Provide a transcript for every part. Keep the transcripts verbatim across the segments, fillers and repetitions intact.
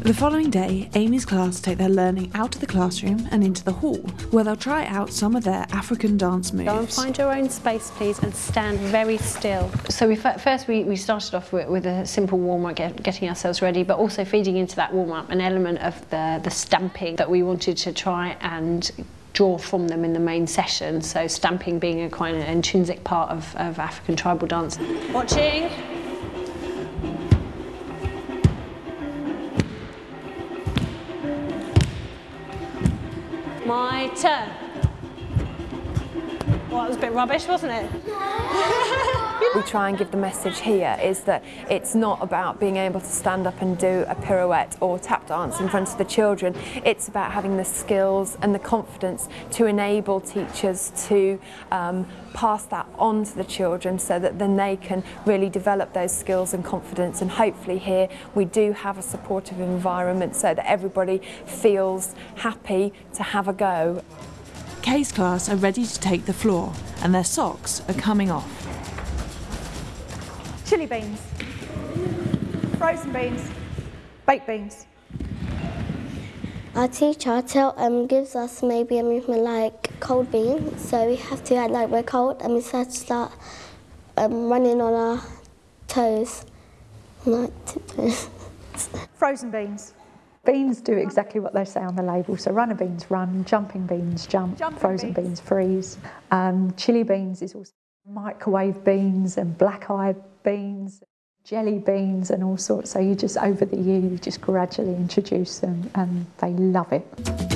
The following day, Amy's class take their learning out of the classroom and into the hall, where they'll try out some of their African dance moves. Go and find your own space, please, and stand very still. So we, first we, we started off with, with a simple warm-up, get, getting ourselves ready, but also feeding into that warm-up an element of the, the stamping that we wanted to try and draw from them in the main session. So stamping being a quite an intrinsic part of, of African tribal dance. Watching. My turn. Well, that was a bit rubbish, wasn't it? We try and give the message here is that it's not about being able to stand up and do a pirouette or tap dance in front of the children. It's about having the skills and the confidence to enable teachers to um, pass that on to the children so that then they can really develop those skills and confidence. And hopefully here we do have a supportive environment so that everybody feels happy to have a go. Kay's class are ready to take the floor and their socks are coming off. Chili beans, frozen beans, baked beans. Our teacher tell, um, gives us maybe a movement like cold beans, so we have to act like we're cold and we have to start um, running on our toes. Like Frozen beans. Beans do exactly what they say on the label, so runner beans run, jumping beans jump, Jumping frozen beans. beans freeze. Um, chili beans is also microwave beans and black-eyed beans, jelly beans and all sorts, so you just over the year you just gradually introduce them and they love it.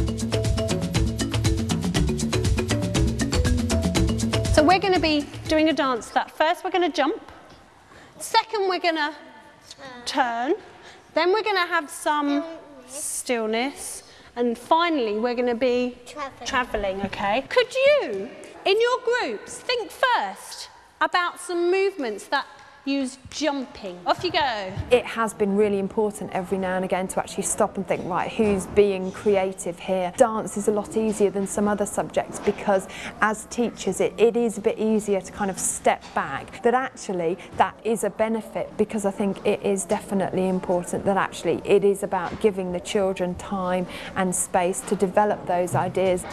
So we're going to be doing a dance that first we're going to jump, second we're going to turn, then we're going to have some stillness, and finally we're going to be Travelling. travelling, okay? Could you, in your groups, think first about some movements that use jumping? Off you go. It has been really important every now and again to actually stop and think, right, who's being creative here? Dance is a lot easier than some other subjects because as teachers it, it is a bit easier to kind of step back, that actually that is a benefit, because I think it is definitely important that actually it is about giving the children time and space to develop those ideas.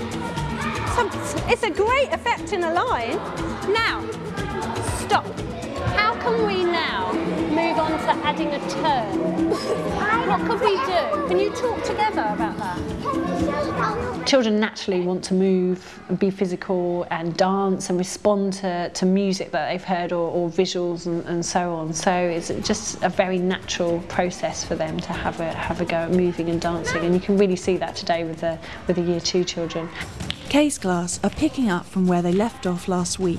So it's a great effect in a line. Now, stop. How can we now move on to adding a turn? What could we do? Can you talk together about that? Children naturally want to move and be physical and dance and respond to, to music that they've heard or, or visuals and, and so on. So it's just a very natural process for them to have a, have a go at moving and dancing, and you can really see that today with the, with the year two children. Kay's class are picking up from where they left off last week.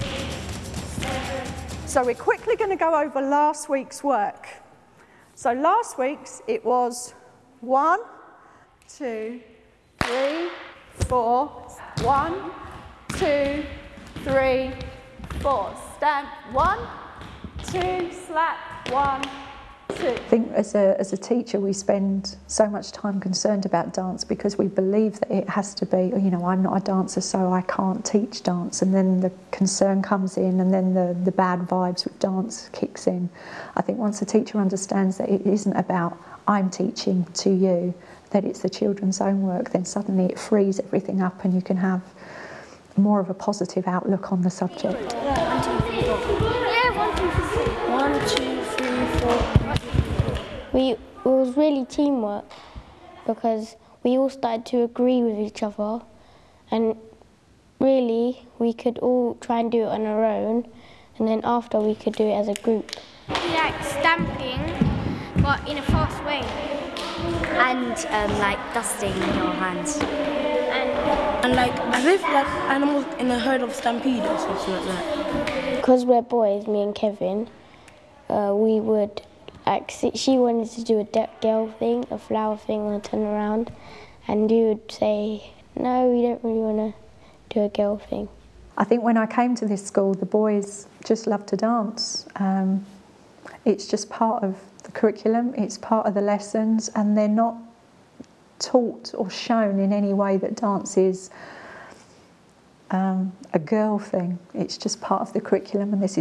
So we're quickly going to go over last week's work. So last week's it was one, two, three, four, one, two, three, four. Stamp, one, two, slap, one, two. I think as a, as a teacher we spend so much time concerned about dance because we believe that it has to be, you know, I'm not a dancer so I can't teach dance, and then the concern comes in and then the, the bad vibes with dance kicks in. I think once a teacher understands that it isn't about I'm teaching to you, that it's the children's own work, then suddenly it frees everything up and you can have more of a positive outlook on the subject. yeah, one, two, three. One, two, three, four. We, it was really teamwork because we all started to agree with each other, and really we could all try and do it on our own, and then after we could do it as a group. We like stamping, but in a fast way. And um, like dusting your hands. And, and like as if like animals in a herd of stampede or something like that. Because we're boys, me and Kevin, uh, we would, like, she wanted to do a girl thing, a flower thing and a turn around, and you would say, no, we don't really want to do a girl thing. I think when I came to this school, the boys just love to dance. Um, it's just part of the curriculum, it's part of the lessons, and they're not taught or shown in any way that dance is um, a girl thing. It's just part of the curriculum, and this is